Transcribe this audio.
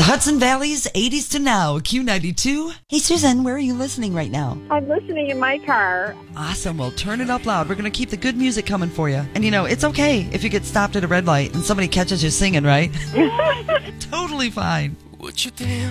The Hudson Valley's 80s to now, Q92. Hey, Susan, where are you listening right now? I'm listening in my car. Awesome. Well, turn it up loud. We're going to keep the good music coming for you. And, it's okay if you get stopped at a red light and somebody catches you singing, right? Totally fine. Would you dance?